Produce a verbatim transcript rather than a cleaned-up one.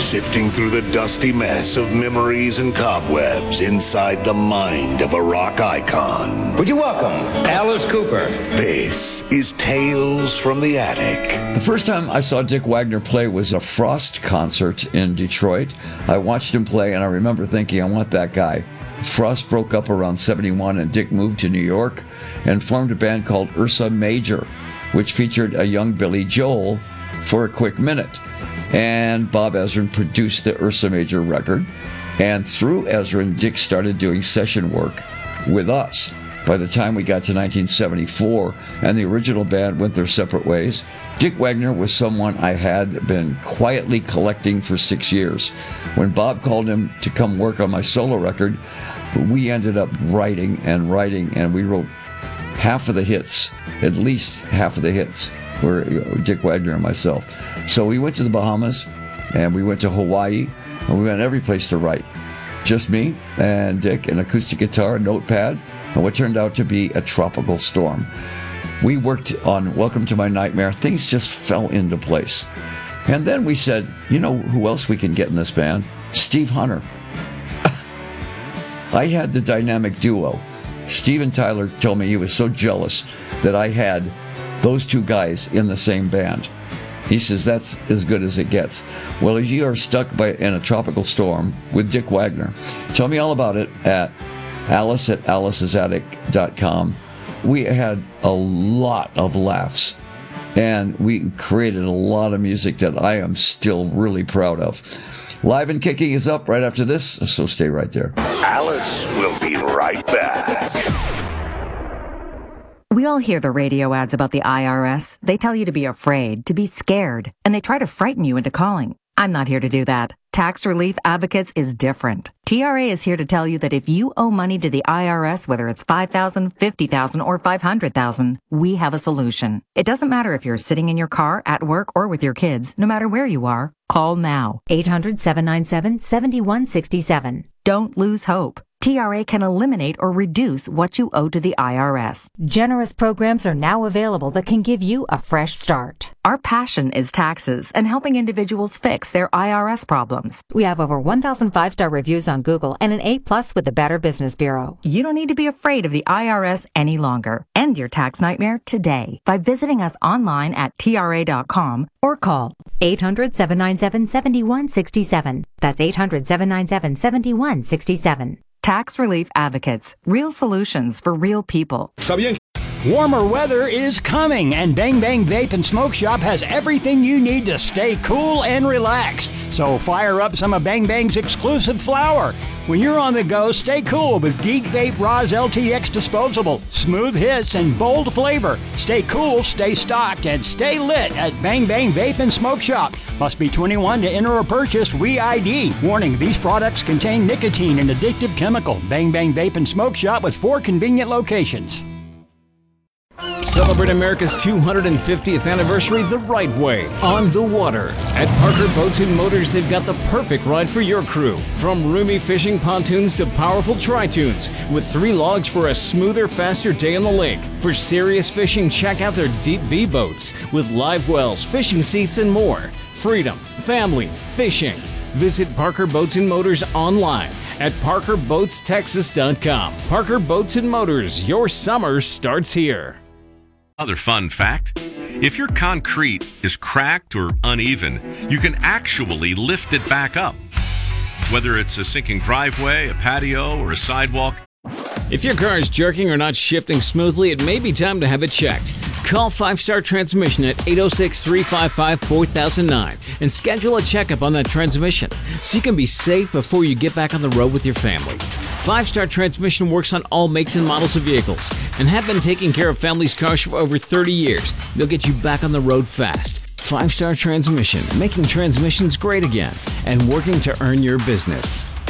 sifting through the dusty mess of memories and cobwebs inside the mind of a rock icon. Would you welcome Alice Cooper? This is Tales from the Attic. The first time I saw Dick Wagner play was a Frost concert in Detroit. I watched him play, and I remember thinking, I want that guy. Frost broke up around seventy-one, and Dick moved to New York and formed a band called Ursa Major, which featured a young Billy Joel for a quick minute. And Bob Ezrin produced the Ursa Major record. And through Ezrin, Dick started doing session work with us. By the time we got to nineteen seventy-four and the original band went their separate ways, Dick Wagner was someone I had been quietly collecting for six years. When Bob called him to come work on my solo record, we ended up writing and writing, and we wrote half of the hits, at least half of the hits, were Dick Wagner and myself. So we went to the Bahamas, and we went to Hawaii, and we went every place to write. Just me and Dick, an acoustic guitar, a notepad, and what turned out to be a tropical storm. We worked on Welcome to My Nightmare. Things just fell into place. And then we said, you know who else we can get in this band? Steve Hunter. I had the dynamic duo. Steven Tyler told me he was so jealous that I had those two guys in the same band. He says, that's as good as it gets. Well, if you are stuck by, in a tropical storm with Dick Wagner, tell me all about it at alice at alice's attic dot com. We had a lot of laughs, and we created a lot of music that I am still really proud of. Live and Kicking is up right after this, so stay right there. Alice will be right back. We all hear the radio ads about the I R S. They tell you to be afraid, to be scared, and they try to frighten you into calling. I'm not here to do that. Tax Relief Advocates is different. T R A is here to tell you that if you owe money to the I R S, whether it's five thousand dollars, fifty thousand dollars, or five hundred thousand dollars, we have a solution. It doesn't matter if you're sitting in your car, at work, or with your kids. No matter where you are, call now. eight hundred, seven nine seven, seven one six seven. Don't lose hope. T R A can eliminate or reduce what you owe to the I R S. Generous programs are now available that can give you a fresh start. Our passion is taxes and helping individuals fix their I R S problems. We have over one thousand five-star reviews on Google and an A plus with the Better Business Bureau. You don't need to be afraid of the I R S any longer. End your tax nightmare today by visiting us online at T R A dot com or call eight hundred, seven nine seven, seven one six seven. That's eight hundred, seven nine seven, seven one six seven. Tax Relief Advocates. Real solutions for real people. Warmer weather is coming, and Bang Bang Vape and Smoke Shop has everything you need to stay cool and relaxed. So fire up some of Bang Bang's exclusive flower. When you're on the go, stay cool with Geek Vape Roz L T X Disposable. Smooth hits and bold flavor. Stay cool, stay stocked, and stay lit at Bang Bang Vape and Smoke Shop. Must be twenty-one to enter or purchase. We I D. Warning, these products contain nicotine and addictive chemical. Bang Bang Vape and Smoke Shop with four convenient locations. Celebrate America's two hundred fiftieth anniversary the right way, on the water. At Parker Boats and Motors, they've got the perfect ride for your crew. From roomy fishing pontoons to powerful tri-tunes, with three logs for a smoother, faster day on the lake. For serious fishing, check out their Deep V boats, with live wells, fishing seats, and more. Freedom, family, fishing. Visit Parker Boats and Motors online at parker boats texas dot com. Parker Boats and Motors, your summer starts here. Another fun fact, if your concrete is cracked or uneven, you can actually lift it back up. Whether it's a sinking driveway, a patio, or a sidewalk. If your car is jerking or not shifting smoothly, it may be time to have it checked. Call Five Star Transmission at eight oh six, three five five, four thousand nine and schedule a checkup on that transmission so you can be safe before you get back on the road with your family. Five Star Transmission works on all makes and models of vehicles and have been taking care of families' cars for over thirty years. They'll get you back on the road fast. Five Star Transmission, making transmissions great again and working to earn your business.